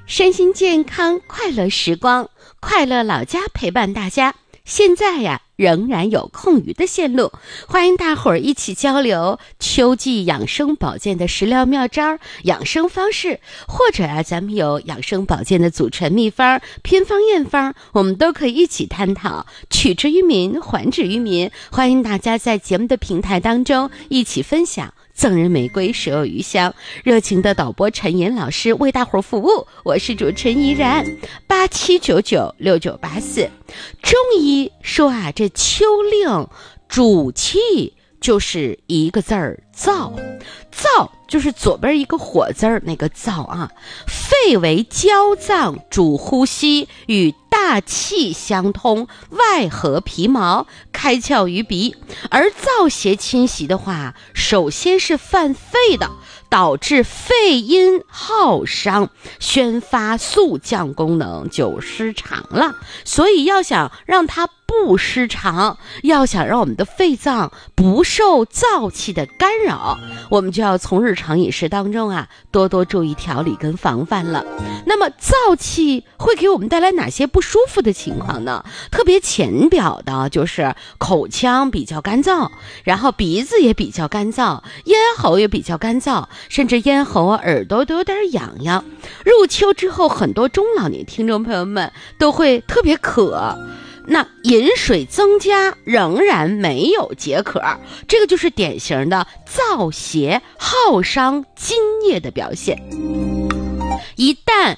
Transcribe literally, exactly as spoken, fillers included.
身心健康，快乐时光，快乐老家陪伴大家。现在呀，仍然有空余的线路，欢迎大伙儿一起交流秋季养生保健的食疗妙招、养生方式，或者啊，咱们有养生保健的祖传秘方、偏方验方，我们都可以一起探讨，取之于民，还治于民。欢迎大家在节目的平台当中一起分享。赠人玫瑰，手有余香。热情的导播陈岩老师为大伙儿服务，我是主持人依然。八七九九六九八四。中医说啊，这秋令主气就是一个字儿燥，燥就是左边一个火字儿那个燥啊。肺为焦脏，主呼吸，与大气相通，外合皮毛，开窍于鼻。而燥邪侵袭的话，首先是犯肺的，导致肺阴耗伤，宣发肃降功能就失常了。所以要想让它不失常，要想让我们的肺脏不受燥气的干扰，我们就要从日常饮食当中啊多多注意调理跟防范了。那么燥气会给我们带来哪些不舒服的情况呢？特别浅表的就是口腔比较干燥，然后鼻子也比较干燥，咽喉也比较干燥，甚至咽喉啊耳朵都有点痒痒。入秋之后，很多中老年听众朋友们都会特别渴，那饮水增加仍然没有解渴，这个就是典型的燥邪耗伤津液的表现。一旦